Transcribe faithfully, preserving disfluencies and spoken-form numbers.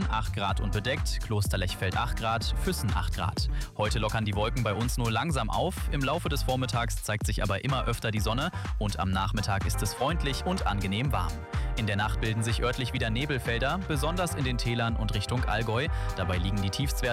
acht Grad und bedeckt, Klosterlechfeld acht Grad, Füssen acht Grad. Heute lockern die Wolken bei uns nur langsam auf, im Laufe des Vormittags zeigt sich aber immer öfter die Sonne und am Nachmittag ist es freundlich und angenehm warm. In der Nacht bilden sich örtlich wieder Nebelfelder, besonders in den Tälern und Richtung Allgäu. Dabei liegen die Tiefstwerte